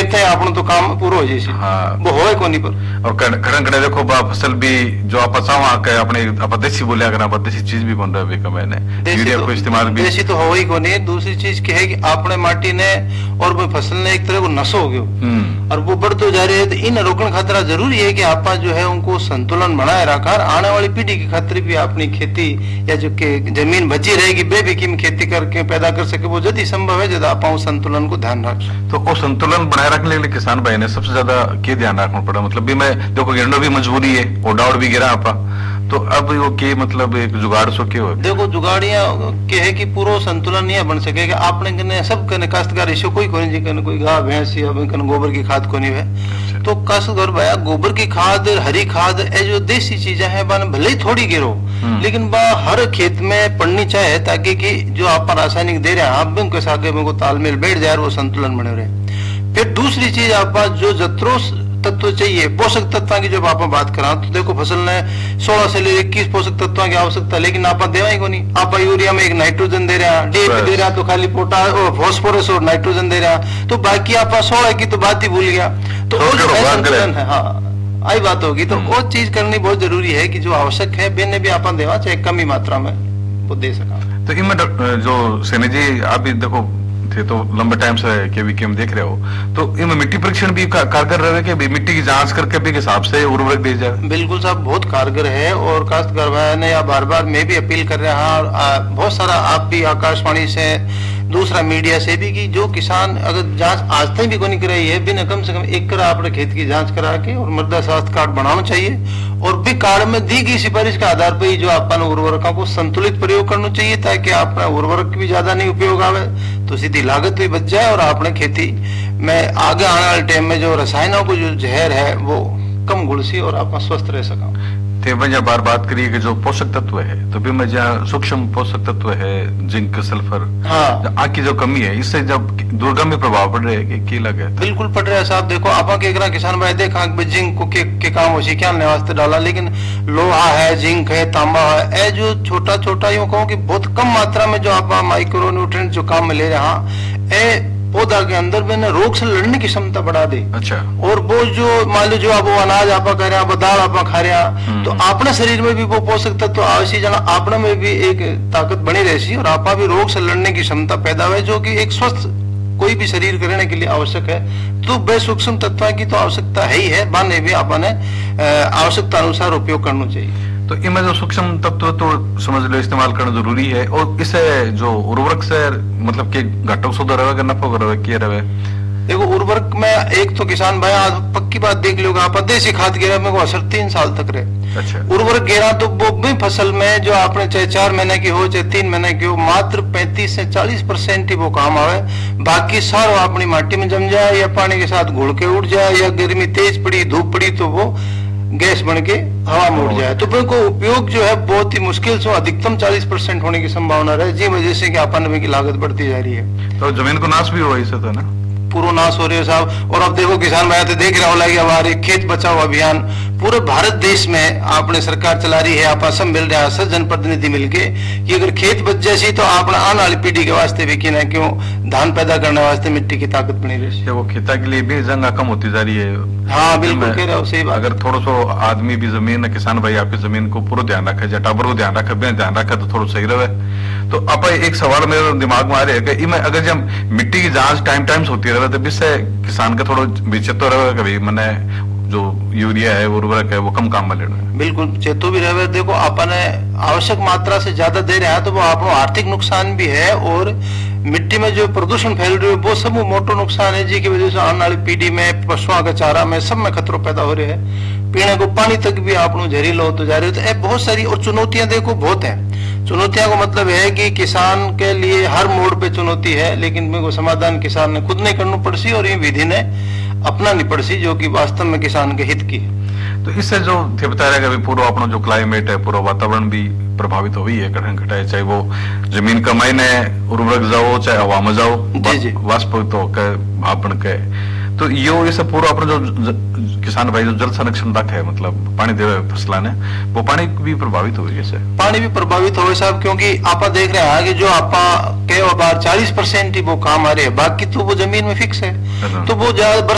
कहते हैं आपने तो काम पूरा हो जाए, हाँ वो होए को नहीं पर। और खड़े देखो बा फसल भी जो आप चावा के अपने आप देसी बोलिया अगर आप देसी चीज भी बन रहा है कम है यूरिया को इस्तेमाल भी देसी तो हो ही को नहीं। दूसरी चीज क्या है कि आपने माटी ने और वो फसल ने एक तरह को नशो हो गयो और वो बढ़ते जा रही है। तो इन रोकने खातिर जरूरी है कि आप जो है उनको संतुलन बनाए रखा, आने वाली पीढ़ी की खातिर भी अपनी खेती या जो जमीन बची रहेगी बे भी की खेती करके पैदा कर सके, वो यदि संभव है जब आप संतुलन को ध्यान रख। तो वो संतुलन बनाए रखने के लिए किसान भाई ने सबसे ज्यादा क्या ध्यान रखना पड़ा? मतलब भी मैं देखो गिरना भी मजबूरी है और डाउट भी गिरा आपा, तो अब वो के मतलब एक जुगाड़ सो क्यों है? देखो जुगाड़िया के है कि पूरा संतुलन नहीं बन सके कि आपने कने सब कने काश्तकार इशू कोई कोनी जी कने कोई गाय भैंस या कने गोबर की खाद कोनी है। तो काश्तकार भाई गोबर की खाद हरी खाद ये जो देसी चीजें हैं बन भले ही थोड़ी गिरो लेकिन बा हर खेत में पड़नी चाहिए ताकि कि जो आप रासायनिक दे रहे हैं आप भी के साथ में को तालमेल बैठ जाए वो संतुलन बने रहे। फिर दूसरी चीज आप जो जत्रो तत्व चाहिए पोषक तत्वों की जब आप बात करा तो देखो फसल ने 16 से लेकर 21 पोषक तत्वों की आवश्यकता, लेकिन आप देवा ही को नहीं। आप यूरिया में एक नाइट्रोजन दे रहे हैं, डीएपी दे रहे हैं तो खाली पोटास और फास्फोरस और नाइट्रोजन दे रहे हैं, तो बाकी आप 16 की तो बात ही भूल गया। तो संतुलन है, हाँ आई बात होगी। तो वो चीज करनी बहुत जरूरी है कि जो आवश्यक है बेने भी आप देवा चाहे कम ही मात्रा में वो दे सका। तो इनमें जो सेने जी आप भी देखो थे तो लंबे टाइम से केवीकेएम देख रहे हो, तो इनमें मिट्टी परीक्षण भी कारगर रहे कि मिट्टी की जांच करके भी हिसाब से उर्वरक दे जाए? बिल्कुल साहब बहुत कारगर है और काश्तकार भाई ने या बार बार मैं भी अपील कर रहा हूँ, बहुत सारा आप भी आकाशवाणी से दूसरा मीडिया से भी कि जो किसान अगर जांच आज तक भी कोई नहीं कराई है बिना कम से कम एक करा अपने खेत की जांच करा के और मृदा स्वास्थ्य कार्ड बनाना चाहिए और भी कार्ड में दी गई सिफारिश के आधार पर ही जो अपन उर्वरकों को संतुलित प्रयोग करना चाहिए ताकि अपना उर्वरक भी ज्यादा नहीं उपयोग आवे तो सीधी लागत भी बच जाए और अपने खेती में आगे आने वाले टाइम में जो रसायनों को जो जहर है वो कम घुलसी और आप स्वस्थ रह सका। थे मैं जब बार बात करिए कि जो पोषक तत्व है तो भी मैं जहाँ सूक्ष्म पोषक तत्व है जिंक सल्फर, हाँ आग की जो कमी है इससे जब दुर्गम प्रभाव पड़ रहे हैं कि लगे? बिल्कुल पड़ रहा है साहब। देखो आप किसान भाई देखा जिंक को के काम हो क्या वास्ते डाला, लेकिन लोहा है जिंक है तांबा है ये जो छोटा छोटा यूं कहूँ कि बहुत कम मात्रा में जो आप माइक्रो न्यूट्रिएंट जो काम में ले रहे हैं पौधा के अंदर में रोग से लड़ने की क्षमता बढ़ा दे। अच्छा। और वो जो मान लो जो आप अनाज आप खा रहे हैं दाल आप खा रहे हैं तो अपने शरीर में भी वो पोषक तत्व आवश्यक जना अपने में भी एक ताकत बनी रहती और आपा भी रोग से लड़ने की क्षमता पैदा हुए जो कि एक स्वस्थ कोई भी शरीर करने के लिए आवश्यक है। तो बे सूक्ष्म तत्व की तो आवश्यकता है ही है, बाने भी आपने आवश्यकता अनुसार उपयोग करना चाहिए। तो इनमें जो सूक्ष्म तत्व तो समझ लो इस्तेमाल करना जरूरी है और इसे जो उर्वरक से मतलब कि घटक सुधार रहे नफा रहे किए रहे? देखो उर्वरक में एक तो किसान भाई पक्की बात देख लोगे आप देसी खाद गिरा मेरे को असर 3 साल तक रहे। अच्छा। उर्वरक गिरा तो वो भी फसल में जो आपने चाहे 4 महीने की हो चाहे 3 महीने की हो मात्र 35 से 40% ही वो काम आवे, बाकी सारा अपनी माटी में जम जाए या पानी के साथ घुल के उड़ जाए या गर्मी तेज पड़ी धूप पड़ी तो वो गैस बन के हवा में उड़ जाए। तो उनको उपयोग जो है बहुत ही मुश्किल से अधिकतम 40% होने की संभावना रहे जी वजह से कि अपन की लागत बढ़ती जा रही है। तो जमीन को नाश भी हुआ इससे तो ना पूरा नाश हो रही है साहब। और अब देखो किसान भाई तो देख रहा होगा कि हमारे खेत बचाओ अभियान पूरे भारत देश में आपने सरकार चला रही है, आप सब मिल रहा है सब जनप्रतिनिधि मिलके कि अगर खेत बच जैसी तो आपने आने वाली पीढ़ी के वास्ते भी कि ना क्यों धान पैदा करने वास्ते मिट्टी की ताकत बनी रही है। वो खेता के लिए भी जगह कम होती जा रही है। हाँ बिल्कुल कह रहे हो सही बात। अगर थोड़ा सा आदमी भी जमीन किसान भाई आपकी जमीन को पूरा ध्यान रखे या टाबर को ध्यान रखे बिना ध्यान रखे तो थोड़ा सही रहे। तो अब एक सवाल मेरे दिमाग में आ रहा है कि अगर जब मिट्टी की जांच टाइम होती रहे तो इससे किसान का थोड़ा विचेत तो रहे कभी मैंने जो यूरिया है उर्वरक है वो कम काम में ले रहे हैं। बिल्कुल चेतो भी रहे। देखो अपन आवश्यक मात्रा से ज्यादा दे रहे हैं तो वो आपको आर्थिक नुकसान भी है और मिट्टी में जो प्रदूषण फैल रही है वो सब मोटो नुकसान है जी की वजह से आने वाली पीढ़ी में पशुओं का चारा में सब में खतरों पैदा हो रहे हैं। पीने को पानी तक भी आप जहरीला होते जा रहे हो। तो बहुत सारी और चुनौतियां देखो बहुत है। चुनौतियां का मतलब है कि किसान के लिए हर मोड़ पे चुनौती है लेकिन मेरे को समाधान किसान ने खुद नहीं करना पड़सी और ये विधि ने अपनानी पड़सी जो कि वास्तव में किसान के हित की है। तो इससे जो थे बता रहे पूरा अपना जो क्लाइमेट है पूरा वातावरण भी प्रभावित हुई है कठिन घटाए चाहे वो जमीन कमाई ने उर्वरक जाओ चाहे हवा में जाओ वाष्प तो भाप बन के तो यो ये सब पूरा अपना जो किसान भाई जो जल संरक्षण रखे है मतलब पानी दे फसला ने वो पानी भी प्रभावित हुई है। पानी भी प्रभावित हुए साहब क्योंकि आप देख रहे हैं कि जो आप कई बार 40% ही वो काम आ रहे हैं बाकी तो वो जमीन में फिक्स है तो वो ज्यादा